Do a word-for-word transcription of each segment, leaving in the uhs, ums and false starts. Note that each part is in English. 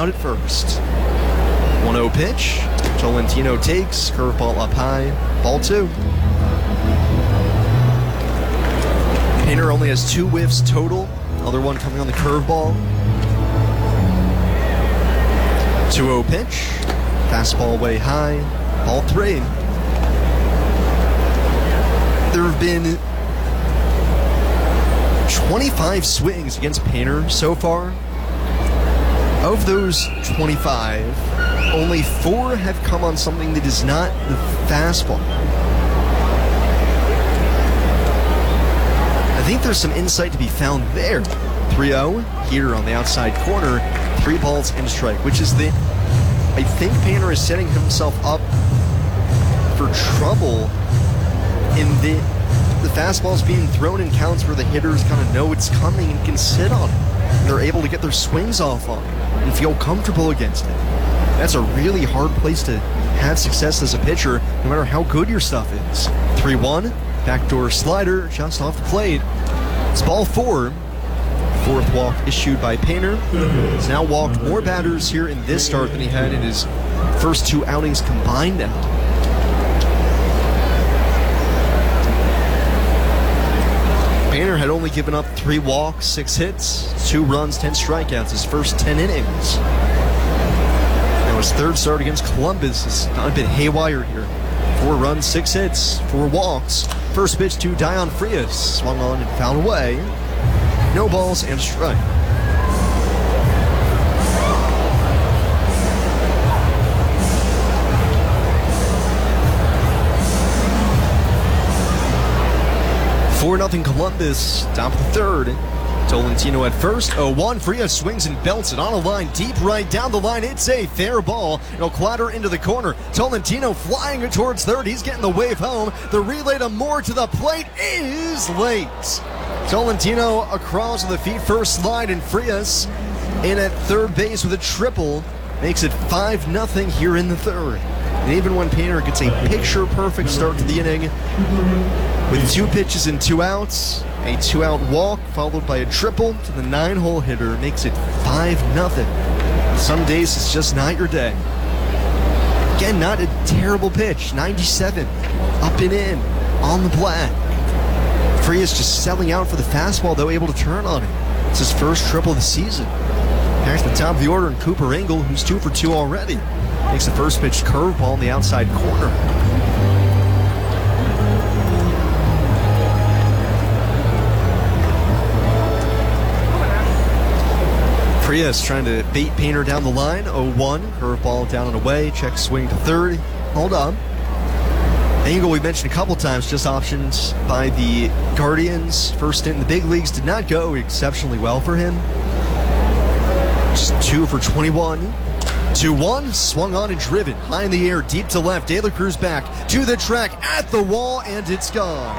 out at first. one oh pitch. Tolentino takes. Curveball up high. Ball two. Painter only has two whiffs total. Other one coming on the curveball. two oh pitch. Fastball way high. Ball three. There have been twenty-five swings against Painter so far. Of those twenty-five, only four have come on something that is not the fastball. I think there's some insight to be found there. three oh, here on the outside corner, three balls and a strike, which is the, I think Painter is setting himself up for trouble in the, the fastball's being thrown in counts where the hitters kind of know it's coming and can sit on it. And they're able to get their swings off on it and feel comfortable against it. That's a really hard place to have success as a pitcher, no matter how good your stuff is. three one, backdoor slider just off the plate. It's ball four. Fourth walk issued by Painter. He's now walked more batters here in this start than he had in his first two outings combined now. Painter had only given up three walks, six hits, two runs, ten strikeouts his first ten innings. Now his third start against Columbus has not been haywire here. Four runs, six hits, four walks. First pitch to Dion Frias, swung on and fouled away. No balls and a strike. four nothing Columbus, top of the third. Tolentino at first, oh one. Frias swings and belts it on a line, deep right down the line. It's a fair ball. It'll clatter into the corner. Tolentino flying it towards third. He's getting the wave home. The relay to Moore to the plate is late. Tolentino across with a feet first slide, and Frias in at third base with a triple. Makes it five nothing here in the third. And even when Painter gets a picture-perfect start to the inning with two pitches and two outs, a two-out walk followed by a triple to the nine-hole hitter makes it five nothing. Some days it's just not your day. Again, not a terrible pitch. ninety-seven, up and in, on the black. Frias just selling out for the fastball, though able to turn on it. It's his first triple of the season. Back to the top of the order, and Cooper Engel, who's two for two already, makes the first pitch curveball in the outside corner. Frias trying to bait Painter down the line. oh one, curveball down and away. Check swing to third. Hold on. Engel, we mentioned a couple times, just options by the Guardians. First stint in the big leagues did not go exceptionally well for him. Just two for twenty-one. two one, swung on and driven. High in the air, deep to left. De La Cruz back to the track, at the wall, and it's gone.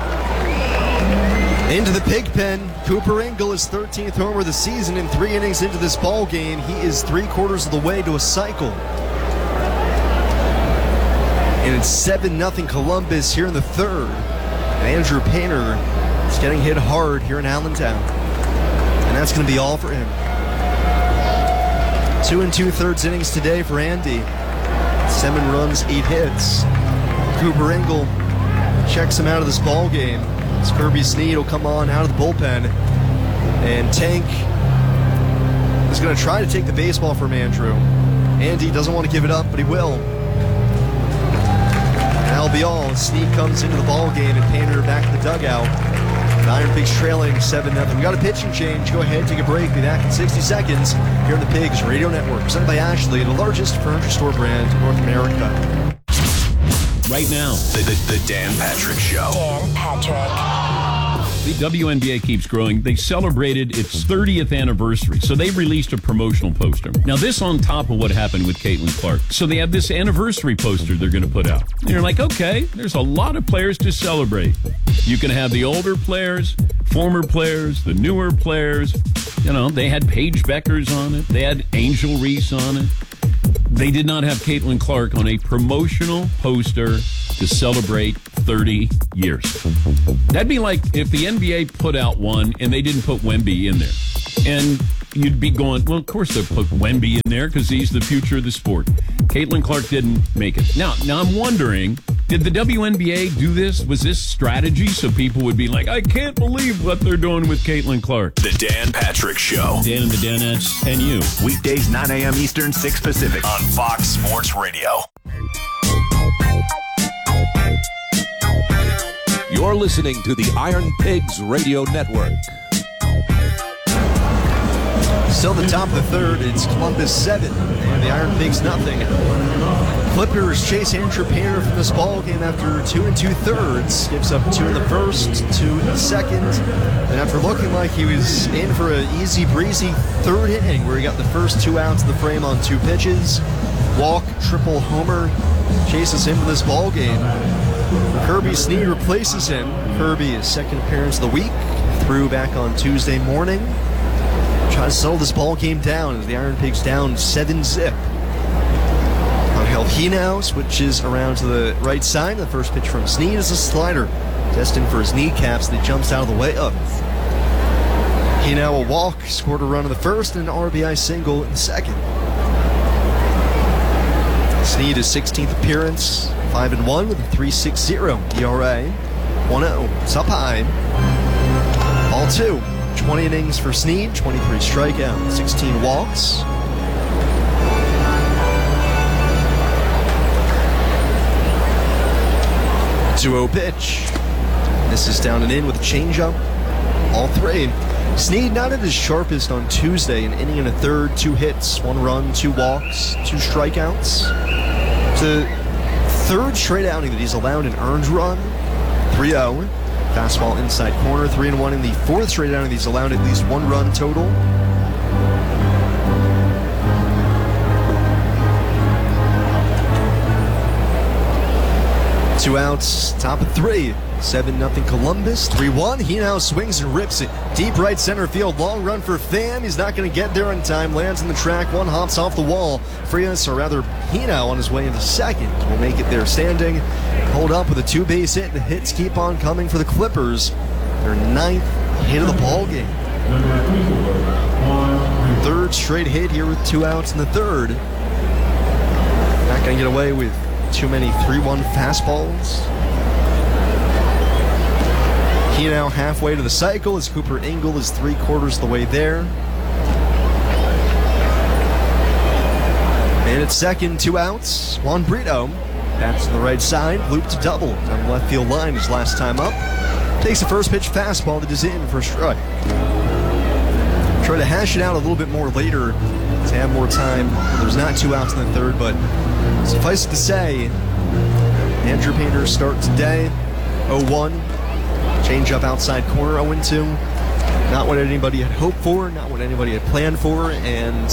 Into the pig pen. Cooper Engel, his thirteenth homer of the season in three innings into this ball game. He is three quarters of the way to a cycle. And it's seven nothing Columbus here in the third. And Andrew Painter is getting hit hard here in Allentown. And that's going to be all for him. Two and two-thirds innings today for Andy. Seven runs, eight hits. Cooper Engel checks him out of this ball game. As Kirby Snead will come on out of the bullpen. And Tank is going to try to take the baseball from Andrew. Andy doesn't want to give it up, but he will. And that'll be all. Snead comes into the ball game and Painter back to the dugout. And Iron Pigs trailing seven nothing. We got a pitching change. Go ahead, take a break. Be back in sixty seconds here on the Pigs Radio Network. Presented by Ashley, the largest furniture store brand in North America. Right now, the, the, the Dan Patrick Show. Dan Patrick. The W N B A keeps growing. They celebrated its thirtieth anniversary, so they released a promotional poster. Now, this on top of what happened with Caitlin Clark. So they have this anniversary poster they're going to put out. And you're like, okay, there's a lot of players to celebrate. You can have the older players, former players, the newer players. You know, they had Paige Beckers on it. They had Angel Reese on it. They did not have Caitlin Clark on a promotional poster to celebrate thirty years. That'd be like if the N B A put out one and they didn't put Wemby in there. And you'd be going, well, of course they'll put Wemby in there because he's the future of the sport. Caitlin Clark didn't make it. Now, now I'm wondering, did the W N B A do this? Was this strategy so people would be like, I can't believe what they're doing with Caitlin Clark? The Dan Patrick Show. Dan and the Danettes and you. Weekdays nine a.m. Eastern, six Pacific on Fox Sports Radio. You're listening to the Iron Pigs Radio Network. Still the top of the third, it's Columbus seven, and the Iron Pigs nothing. Clippers chase Andrew Painter from this ball game after two and two thirds. Gives up two in the first, two in the second. And after looking like he was in for an easy breezy third inning where he got the first two outs of the frame on two pitches, walk, triple homer, chases him to this ball game. Kirby Snead replaces him. Kirby, his second appearance of the week, threw back on Tuesday morning. Try to settle this ball game down as the Iron Pigs down seven zip. Angel Henao switches around to the right side. The first pitch from Snead is a slider, destined for his kneecaps that jumps out of the way of. Henao a walk, scored a run in the first and an R B I single in the second. Snead his sixteenth appearance, five and one with a three point six zero E R A. one oh. It's up high. Ball two. twenty innings for Snead, twenty-three strikeouts, sixteen walks. two oh pitch. This is down and in with a changeup. All three. Snead not at his sharpest on Tuesday, an inning and a third, two hits, one run, two walks, two strikeouts. The third straight outing that he's allowed an earned run, three oh. Fastball inside corner, three and one in the fourth straight outing. He's allowed at least one run total. Two outs, top of three. seven nothing Columbus, three one. He now swings and rips it. Deep right center field, long run for Pham. He's not going to get there in time. Lands on the track, one hops off the wall. Frias, or rather Henao, on his way into second, will make it there standing. Hold up with a two-base hit. The hits keep on coming for the Clippers. Their ninth hit of the ball game. Third straight hit here with two outs in the third. Not going to get away with too many three one fastballs. He now halfway to the cycle as Cooper Engel is three quarters of the way there. And at second, two outs. Juan Brito bats to the right side, looped to double down the left field line his last time up. Takes the first pitch fastball that is in for a strike. Try to hash it out a little bit more later to have more time. There's not two outs in the third, but suffice it to say, Andrew Painter's start today, oh one. Change up outside corner, oh and two. Not what anybody had hoped for, not what anybody had planned for, and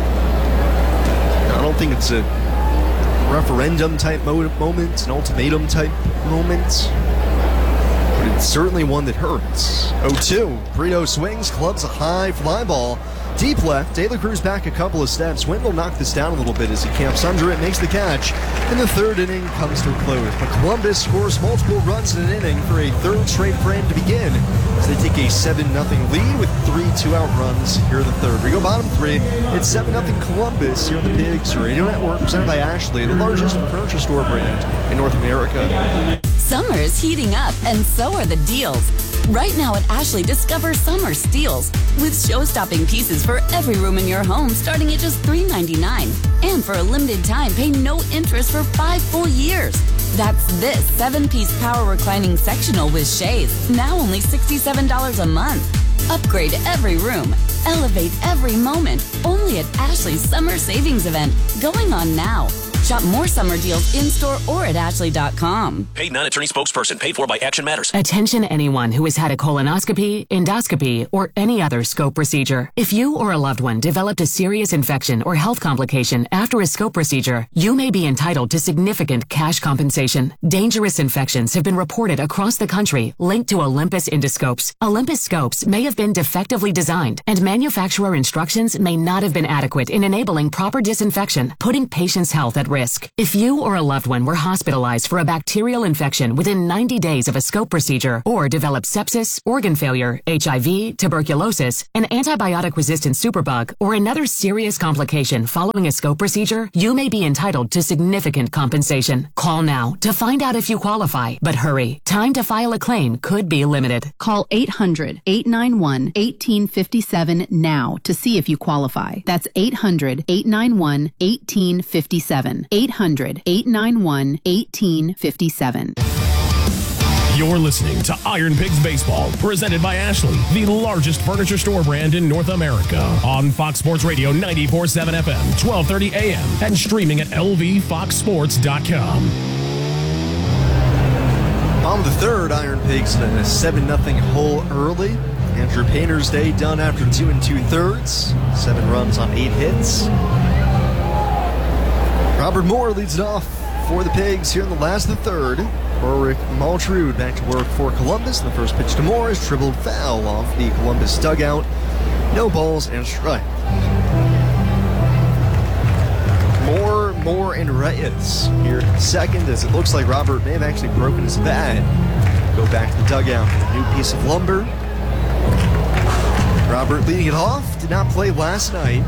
I don't think it's a referendum type moment, an ultimatum type moment, but it's certainly one that hurts. oh two. Brito swings, clubs a high fly ball. Deep left, De La Cruz back a couple of steps. Wendell knocked this down a little bit as he camps under it, makes the catch, and the third inning comes to a close. But Columbus scores multiple runs in an inning for a third straight frame to begin as they take a seven nothing lead with three two-out runs here in the third. We go bottom three. It's seven nothing Columbus here on the Pigs Radio Network, presented by Ashley, the largest furniture store brand in North America. Summer's heating up, and so are the deals. Right now at Ashley, discover summer steals with show-stopping pieces for every room in your home starting at just three ninety-nine. And for a limited time, pay no interest for five full years. That's this seven-piece power reclining sectional with shades, now only sixty-seven dollars a month. Upgrade every room. Elevate every moment. Only at Ashley's Summer Savings Event, going on now. Shop more summer deals in-store or at ashley dot com. Paid non-attorney spokesperson. Paid for by Action Matters. Attention anyone who has had a colonoscopy, endoscopy, or any other scope procedure. If you or a loved one developed a serious infection or health complication after a scope procedure, you may be entitled to significant cash compensation. Dangerous infections have been reported across the country linked to Olympus endoscopes. Olympus scopes may have been defectively designed, and manufacturer instructions may not have been adequate in enabling proper disinfection, putting patients' health at risk. risk. If you or a loved one were hospitalized for a bacterial infection within ninety days of a scope procedure or developed sepsis, organ failure, H I V, tuberculosis, an antibiotic-resistant superbug, or another serious complication following a scope procedure, you may be entitled to significant compensation. Call now to find out if you qualify. But hurry, time to file a claim could be limited. Call eight hundred, eight nine one, one eight five seven now to see if you qualify. That's eight hundred, eight nine one, one eight five seven. eight hundred, eight nine one, one eight five seven. You're listening to Iron Pigs Baseball, presented by Ashley, the largest furniture store brand in North America. On Fox Sports Radio ninety-four point seven F M, twelve thirty A M, and streaming at L V fox sports dot com. Bottom of the third, Iron Pigs in a seven nothing hole early. Andrew Painter's day done after two and two-thirds. Seven runs on eight hits. Robert Moore leads it off for the Pigs here in the last of the third. Ulrich Maltrud back to work for Columbus. The first pitch to Moore is dribbled foul off the Columbus dugout. No balls and strike. Moore, Moore, and Reyes here second, as it looks like Robert may have actually broken his bat. Go back to the dugout for a new piece of lumber. Robert leading it off, did not play last night.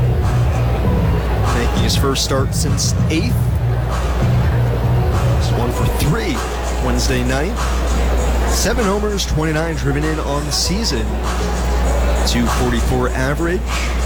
Making his first start since eighth. He's one for three Wednesday night. Seven homers, twenty-nine driven in on the season. two forty-four average.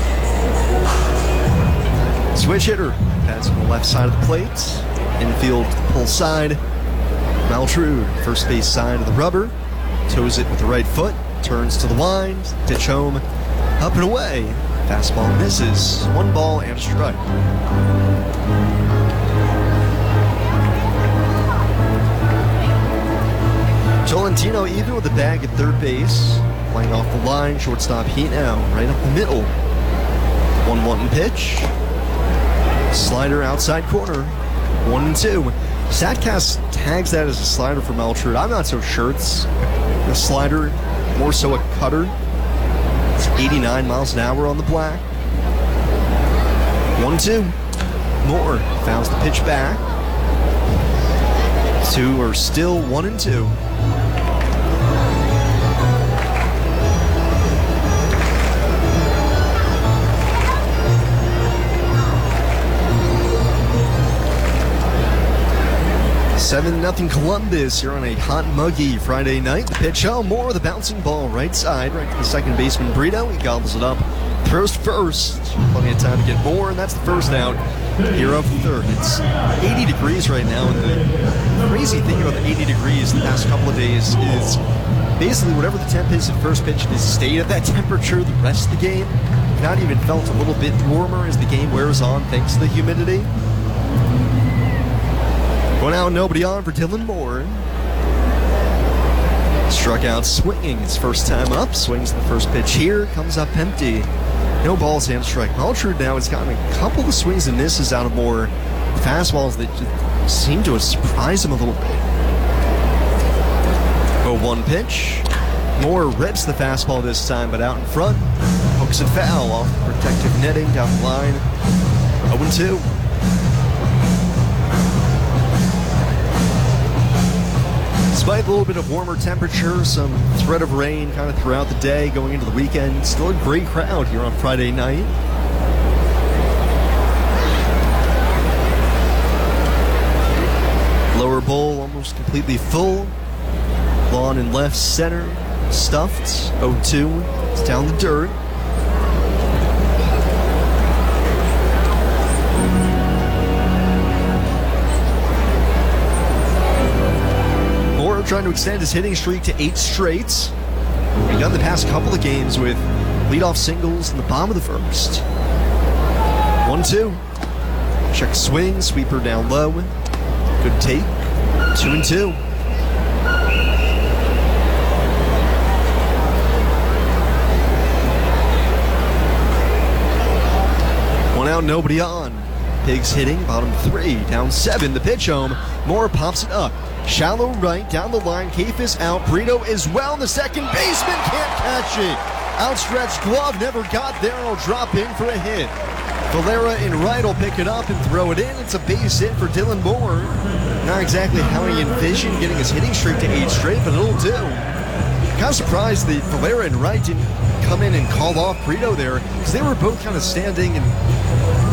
Switch hitter, pass on the left side of the plate. Infield pull side. Maltrud, first base side of the rubber. Toes it with the right foot. Turns to the line. Ditch home. Up and away. Fastball misses. One ball and a strike. Tolentino even with the bag at third base. Playing off the line. Shortstop heat now. Right up the middle. one one pitch. Slider outside corner. One and two. Statcast tags that as a slider for Maltrud. I'm not so sure it's a slider, more so a cutter. It's eighty-nine miles an hour on the black. one two. Moore fouls the pitch back. Two are still one and two. seven nothing Columbus here on a hot, muggy Friday night. The pitch home, Moore, the bouncing ball right side, right to the second baseman Brito. He gobbles it up, throws first. Plenty of time to get more, and that's the first out here of the third. It's eighty degrees right now, and the crazy thing about the eighty degrees the past couple of days is basically whatever the temp is at first pitch has stayed at that temperature the rest of the game. Not even felt a little bit warmer as the game wears on thanks to the humidity. One out, nobody on for Dylan Moore. Struck out swinging his first time up. Swings the first pitch here. Comes up empty. No balls and strike. Maltrud now has gotten a couple of swings and misses out of Moore. Fastballs that just seem to have surprised him a little bit. oh one pitch. Moore rips the fastball this time, but out in front. Hooks it foul off protective netting down the line. oh and two. Despite a little bit of warmer temperature, some threat of rain kind of throughout the day going into the weekend, still a great crowd here on Friday night. Lower bowl almost completely full. Lawn in left center, stuffed. oh two, it's down the dirt. Trying to extend his hitting streak to eight straight. Begun the past couple of games with leadoff singles in the bottom of the first. one two. Check swing, sweeper down low. Good take. two and two. One out, nobody on. Pigs hitting, bottom three, down seven. The pitch home. Moore pops it up. Shallow right, down the line, Kafis out, Brito is well, the second baseman can't catch it. Outstretched glove, never got there, will drop in for a hit. Valera in right will pick it up and throw it in. It's a base hit for Dylan Moore. Not exactly how he envisioned getting his hitting streak to eight straight, but it'll do. Kind of surprised that Valera and Wright didn't come in and call off Brito there, because they were both kind of standing and